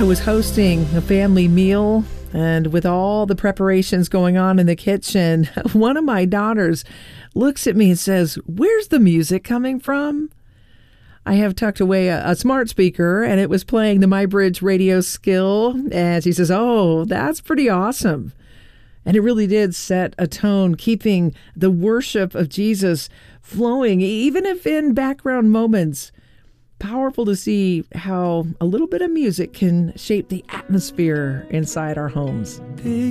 I was hosting a family meal, and with all the preparations going on in the kitchen, one of my daughters looks at me and says, "Where's the music coming from?" I have tucked away a smart speaker, and it was playing the MyBridge radio skill, and she says, "Oh, that's pretty awesome." And it really did set a tone, keeping the worship of Jesus flowing, even if in background moments. Powerful to see how a little bit of music can shape the atmosphere inside our homes.